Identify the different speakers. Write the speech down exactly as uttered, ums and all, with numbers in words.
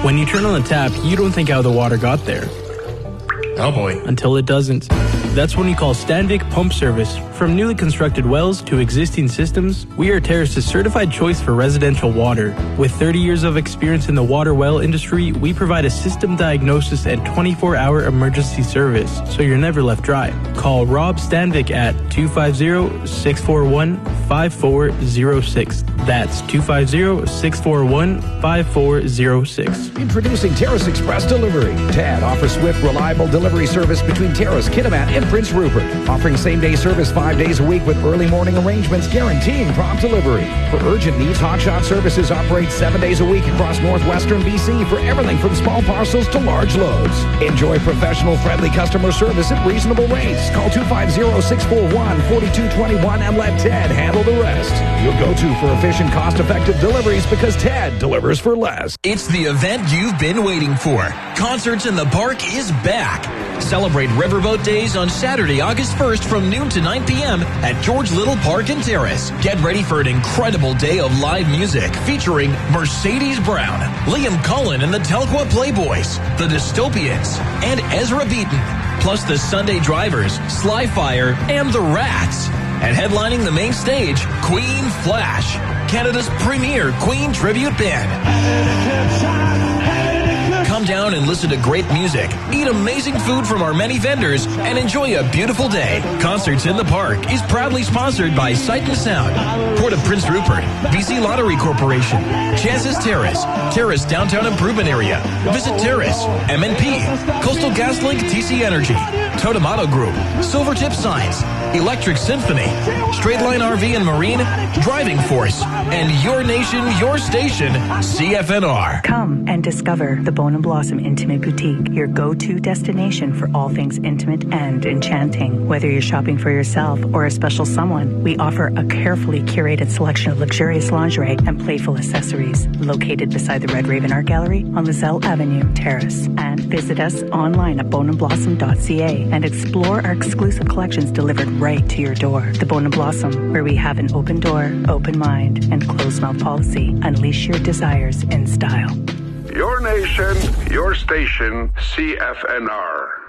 Speaker 1: When you turn on the tap, you don't think how the water got there.
Speaker 2: Oh boy.
Speaker 1: Until it doesn't. That's when you call Stanvik Pump Service. From newly constructed wells to existing systems, we are Terrace's certified choice for residential water. With thirty years of experience in the water well industry, we provide a system diagnosis and twenty-four hour emergency service, so you're never left dry. Call Rob Stanvik at two five zero, six four one, five four zero six. That's two five zero, six four one, five four zero six.
Speaker 3: Introducing Terrace Express Delivery. T A D offers swift, reliable delivery service between Terrace, Kitimat, and Prince Rupert. Offering same-day service five days a week with early morning arrangements guaranteeing prompt delivery. For urgent needs, Hotshot Services operates seven days a week across northwestern B C for everything from small parcels to large loads. Enjoy professional, friendly customer service at reasonable rates. Call two five zero, six four one, four two two one and let Ted handle the rest. Your go-to for efficient, cost-effective deliveries because Ted delivers for less.
Speaker 4: It's the event you've been waiting for. Concerts in the Park is back. Celebrate Riverboat Days on Saturday, August first from noon to nine p.m. at George Little Park and Terrace. Get ready for an incredible day of live music featuring Mercedes Brown, Liam Cullen and the Telqua Playboys, the Dystopians, and Ezra Beaton, plus the Sunday Drivers, Sly Fire, and the Rats. And headlining the main stage, Queen Flash, Canada's premier Queen tribute band. Come down and listen to great music, eat amazing food from our many vendors, and enjoy a beautiful day. Concerts in the Park is proudly sponsored by Sight and Sound, Port of Prince Rupert, B C Lottery Corporation, Chances Terrace, Terrace Downtown Improvement Area, Visit Terrace, M N P, Coastal GasLink T C Energy, Totomato Group, Silvertip Signs, Electric Symphony, Straightline R V and Marine, Driving Force, and Your Nation, Your Station, C F N R.
Speaker 5: Come and discover the Bone and Blossom Intimate Boutique, your go-to destination for all things intimate and enchanting. Whether you're shopping for yourself or a special someone, we offer a carefully curated selection of luxurious lingerie and playful accessories. Located beside the Red Raven Art Gallery on Lizelle Avenue, Terrace. And visit us online at bone and blossom dot c a and explore our exclusive collections delivered right to your door. The Bone and Blossom, where we have an open door, open mind, and closed-mouth policy. Unleash your desires in style.
Speaker 6: Your nation, your station, C F N R.